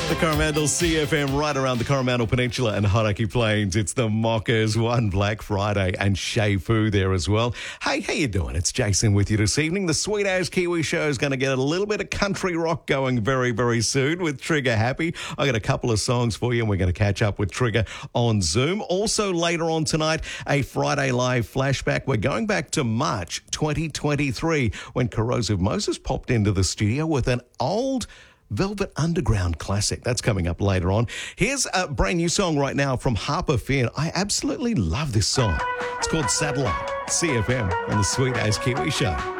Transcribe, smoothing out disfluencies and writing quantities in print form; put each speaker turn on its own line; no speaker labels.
The Coromandel CFM right around the Coromandel Peninsula and Hauraki Plains. It's the Mockers, one Black Friday, and Shea Fu there as well. Hey, how you doing? It's Jason with you this evening. The Sweet As Kiwi Show is going to get a little bit of country rock going very, very soon with Trigger Happy. I got a couple of songs for you and we're going to catch up with Trigger on Zoom. Also later on tonight, a Friday Live flashback. We're going back to March 2023 when Corrosive Moses popped into the studio with an old Velvet Underground classic. That's coming up later on. Here's a brand new song right now from Harper Finn. I absolutely love this song. It's called Satellite. CFM on the Sweet As Kiwi Show.